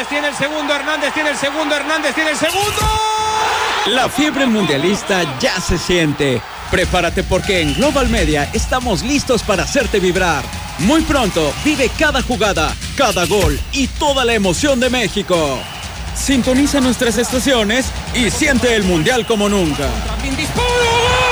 Hernández tiene el segundo, Hernández tiene el segundo, Hernández tiene el segundo. La fiebre mundialista ya se siente. Prepárate porque en Global Media estamos listos para hacerte vibrar. Muy pronto vive cada jugada, cada gol y toda la emoción de México. Sintoniza nuestras estaciones y siente el mundial como nunca. ¡Disparo!